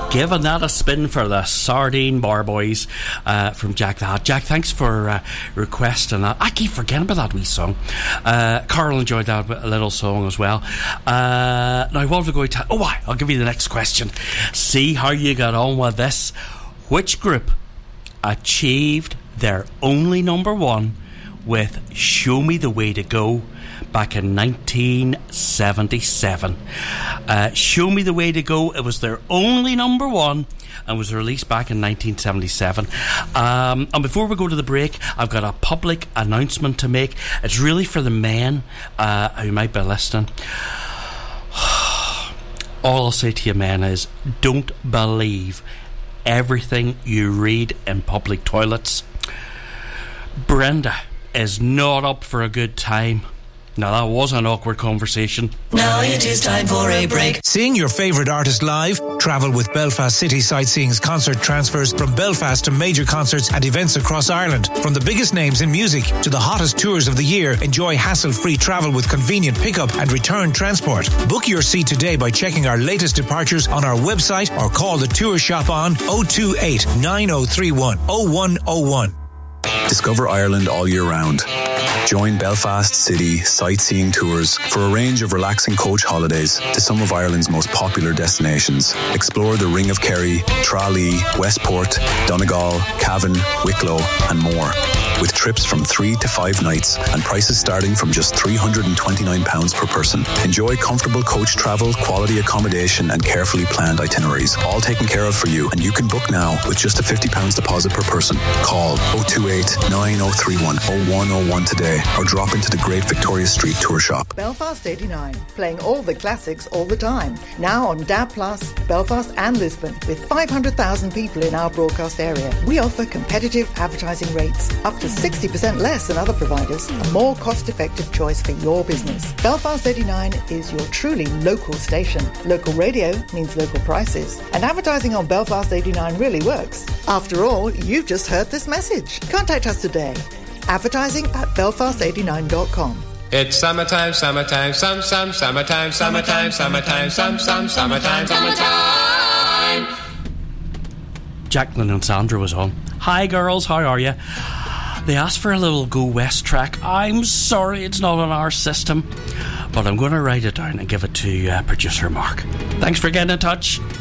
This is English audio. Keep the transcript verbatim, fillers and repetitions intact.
Giving that a spin for the Sardine Bar Boys uh, from Jack the Hat. Jack, thanks for uh, requesting that. I keep forgetting about that wee song. Uh, Carl enjoyed that little song as well. Uh, now, what are we going to... Oh, why? I'll give you the next question. See how you got on with this. Which group achieved their only number one with Show Me the Way to Go back in nineteen seventy-seven? Uh, Show Me the Way to Go, it was their only number one and was released back in nineteen seventy-seven. Um, and before we go to the break, I've got a public announcement to make. It's really for the men uh, who might be listening. All I'll say to you, men, is don't believe everything you read in public toilets. Brenda is not up for a good time. Now, that was an awkward conversation. Now it is time for a break. Seeing your favourite artist live? Travel with Belfast City Sightseeing's concert transfers from Belfast to major concerts and events across Ireland. From the biggest names in music to the hottest tours of the year, enjoy hassle-free travel with convenient pickup and return transport. Book your seat today by checking our latest departures on our website or call the tour shop on oh two eight, nine oh three one, oh one oh one. Discover Ireland all year round. Join Belfast City Sightseeing Tours for a range of relaxing coach holidays to some of Ireland's most popular destinations. Explore the Ring of Kerry, Tralee, Westport, Donegal, Cavan, Wicklow and more. With trips from three to five nights and prices starting from just three hundred twenty-nine pounds per person. Enjoy comfortable coach travel, quality accommodation and carefully planned itineraries. All taken care of for you, and you can book now with just a fifty pounds deposit per person. Call oh two eight, nine oh three one, oh one oh one today or drop into the Great Victoria Street Tour Shop. Belfast eighty-nine, playing all the classics all the time. Now on D A B plus, Belfast and Lisbon, with five hundred thousand people in our broadcast area. We offer competitive advertising rates, up to sixty percent less than other providers, a more cost-effective choice for your business. Belfast eighty-nine is your truly local station. Local radio means local prices, and advertising on Belfast eighty-nine really works. After all, you've just heard this message. Contact us today. Advertising at belfast eighty-nine dot com. It's summertime, summertime, some, some, summertime, summertime, summertime, some, some, summertime, summertime. Jacqueline and Sandra was on. Hi girls, how are you? They asked for a little Go West track. I'm sorry it's not on our system, but I'm going to write it down and give it to uh, producer Mark. Thanks for getting in touch.